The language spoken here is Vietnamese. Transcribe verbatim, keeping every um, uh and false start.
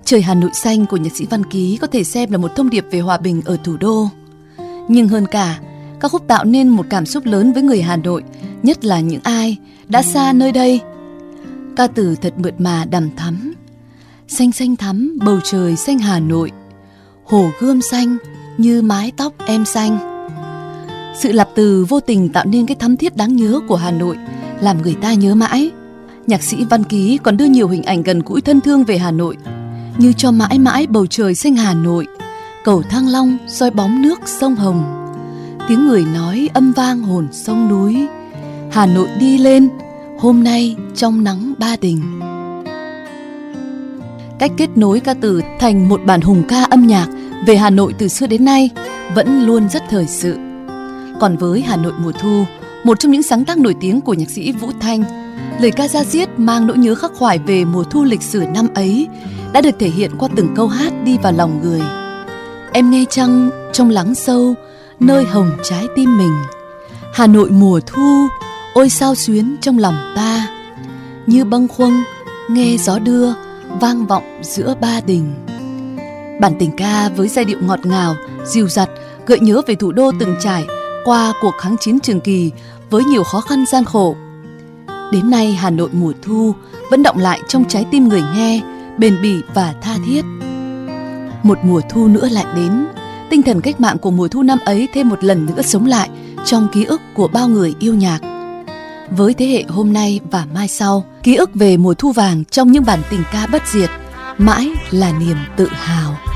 Trời Hà Nội xanh của nhạc sĩ Văn Ký có thể xem là một thông điệp về hòa bình ở thủ đô. Nhưng hơn cả, ca khúc tạo nên một cảm xúc lớn với người Hà Nội, nhất là những ai đã xa nơi đây. Ca từ thật mượt mà đằm thắm. Xanh xanh thắm bầu trời xanh Hà Nội, hồ Gươm xanh như mái tóc em xanh. Sự lặp từ vô tình tạo nên cái thắm thiết đáng nhớ của Hà Nội, làm người ta nhớ mãi. Nhạc sĩ Văn Ký còn đưa nhiều hình ảnh gần gũi thân thương về Hà Nội, như cho mãi mãi bầu trời xanh Hà Nội, cầu Thăng Long soi bóng nước sông Hồng, tiếng người nói âm vang hồn sông núi, Hà Nội đi lên hôm nay trong nắng Ba Đình. Cách kết nối ca từ thành một bản hùng ca âm nhạc về Hà Nội từ xưa đến nay vẫn luôn rất thời sự. Còn với Hà Nội mùa thu, một trong những sáng tác nổi tiếng của nhạc sĩ Vũ Thanh, lời ca da diết mang nỗi nhớ khắc khoải về mùa thu lịch sử năm ấy đã được thể hiện qua từng câu hát đi vào lòng người. Em nghe chăng trong lắng sâu, nơi hồng trái tim mình, Hà Nội mùa thu, ôi sao xuyến trong lòng ta, như bâng khuâng nghe gió đưa vang vọng giữa Ba Đình. Bản tình ca với giai điệu ngọt ngào, dịu dặt gợi nhớ về thủ đô từng trải qua cuộc kháng chiến trường kỳ với nhiều khó khăn gian khổ. Đến nay Hà Nội mùa thu vẫn đọng lại trong trái tim người nghe, bền bỉ và tha thiết. Một mùa thu nữa lại đến, tinh thần cách mạng của mùa thu năm ấy thêm một lần nữa sống lại trong ký ức của bao người yêu nhạc. Với thế hệ hôm nay và mai sau, ký ức về mùa thu vàng trong những bản tình ca bất diệt mãi là niềm tự hào.